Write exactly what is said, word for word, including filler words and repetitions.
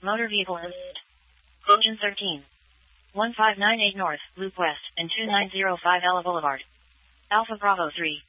Motor vehicle and Ocean thirteen. one five nine eight North, Loop West, and two nine zero five Ella Boulevard. Alpha Bravo three.